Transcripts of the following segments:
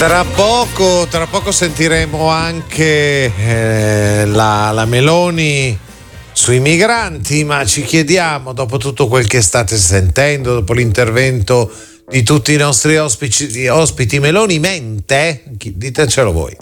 Tra poco sentiremo anche la Meloni sui migranti, ma ci chiediamo, dopo tutto quel che state sentendo, dopo l'intervento di tutti i nostri ospiti, Meloni mente? Ditecelo voi.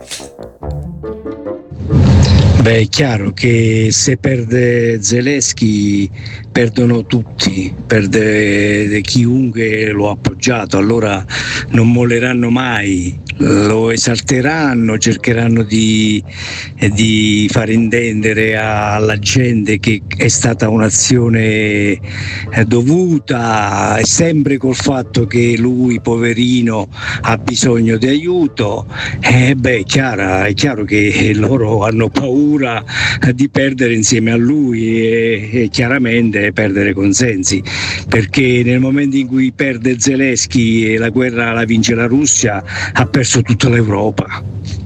Beh, è chiaro che se perde Zelensky perdono tutti, perde chiunque lo ha appoggiato, allora non molleranno mai, lo esalteranno, cercheranno di far intendere alla gente che è stata un'azione dovuta, sempre col fatto che lui, poverino, ha bisogno di aiuto. È chiaro che loro hanno paura di perdere insieme a lui e chiaramente perdere consensi, perché nel momento in cui perde Zelensky e la guerra la vince la Russia, ha perso tutta l'Europa.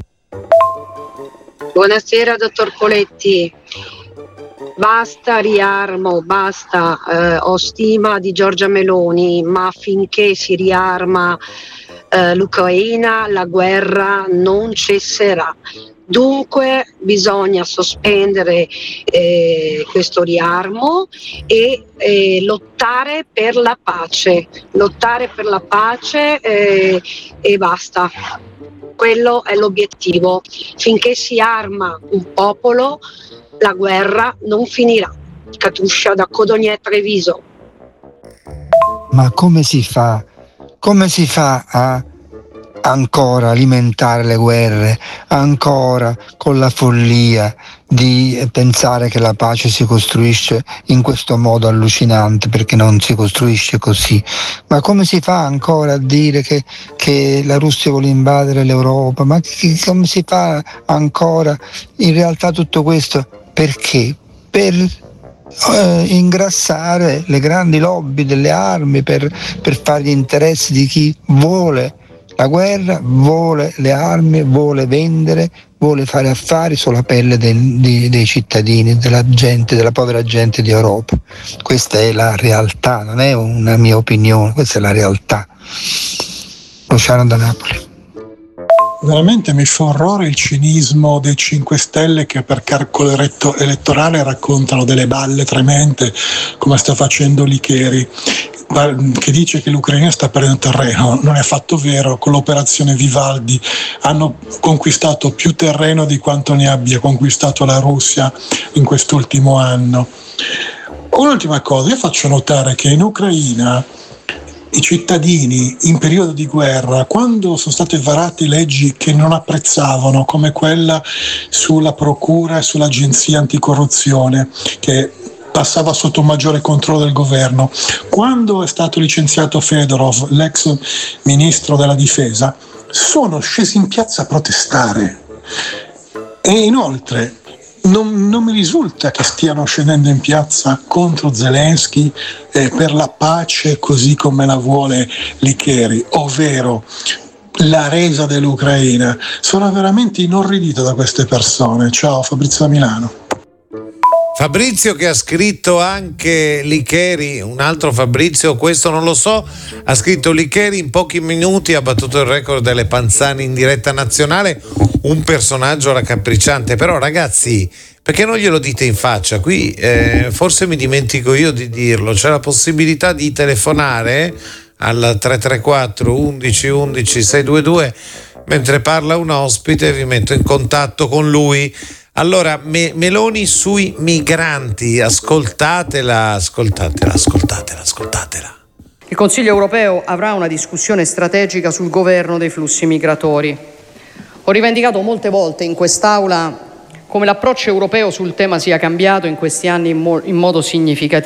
Buonasera dottor Poletti, basta riarmo, basta, ho stima di Giorgia Meloni, ma finché si riarma l'Ucraina la guerra non cesserà. Dunque bisogna sospendere questo riarmo e lottare per la pace e basta. Quello è l'obiettivo. Finché si arma un popolo, la guerra non finirà. Katusha da Codogné Treviso. Ma come si fa a ancora alimentare le guerre, ancora con la follia di pensare che la pace si costruisce in questo modo allucinante, perché non si costruisce così? Ma come si fa ancora a dire che la Russia vuole invadere l'Europa? Ma come si fa ancora? In realtà tutto questo perché? Per ingrassare le grandi lobby delle armi, per fare gli interessi di chi vuole la guerra, vuole le armi, vuole vendere, vuole fare affari sulla pelle dei cittadini, della gente, della povera gente di Europa. Questa è la realtà, non è una mia opinione, questa è la realtà. Luciano da Napoli. Veramente mi fa orrore il cinismo dei 5 Stelle che per calcolo elettorale raccontano delle balle tremende come sta facendo Licheri, che dice che l'Ucraina sta perdendo terreno. Non è affatto vero. Con l'operazione Vivaldi hanno conquistato più terreno di quanto ne abbia conquistato la Russia in quest'ultimo anno. Un'ultima cosa, io faccio notare che in Ucraina i cittadini in periodo di guerra, quando sono state varate leggi che non apprezzavano, come quella sulla procura e sull'agenzia anticorruzione, che passava sotto un maggiore controllo del governo, quando è stato licenziato Fedorov, l'ex ministro della difesa, sono scesi in piazza a protestare. E inoltre non mi risulta che stiano scendendo in piazza contro Zelensky per la pace così come la vuole Licheri, ovvero la resa dell'Ucraina. Sono veramente inorridito da queste persone. Ciao, Fabrizio da Milano. Fabrizio, che ha scritto anche Licheri, un altro Fabrizio, questo non lo so, ha scritto Licheri in pochi minuti ha battuto il record delle Panzani in diretta nazionale, un personaggio raccapricciante. Però ragazzi, perché non glielo dite in faccia? Qui forse mi dimentico io di dirlo, c'è la possibilità di telefonare al 334 11 11 622 mentre parla un ospite, vi metto in contatto con lui. Allora, Meloni sui migranti, ascoltatela. Il Consiglio europeo avrà una discussione strategica sul governo dei flussi migratori. Ho rivendicato molte volte in quest'Aula come l'approccio europeo sul tema sia cambiato in questi anni in modo significativo.